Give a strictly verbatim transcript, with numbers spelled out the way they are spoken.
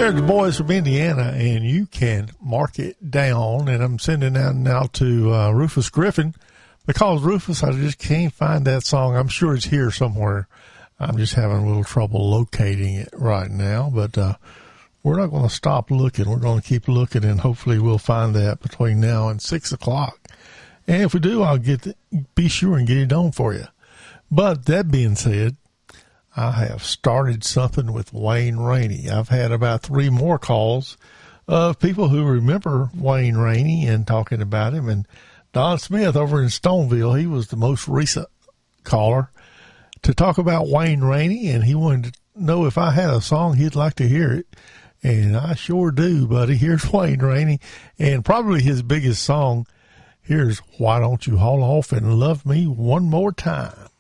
There's the boys from Indiana, and you can mark it down. And I'm sending out now to uh, Rufus Griffin, because Rufus, I just can't find that song. I'm sure it's here somewhere. I'm just having a little trouble locating it right now, but uh, we're not going to stop looking. We're going to keep looking, and hopefully we'll find that between now and six o'clock. And if we do, I'll get the, be sure and get it on for you. But that being said, I have started something with Wayne Rainey. I've had about three more calls of people who remember Wayne Rainey and talking about him. And Don Smith over in Stoneville, he was the most recent caller to talk about Wayne Rainey, and he wanted to know if I had a song he'd like to hear it. And I sure do, buddy. Here's Wayne Rainey, and probably his biggest song. Here's Why Don't You Haul Off and Love Me One More Time.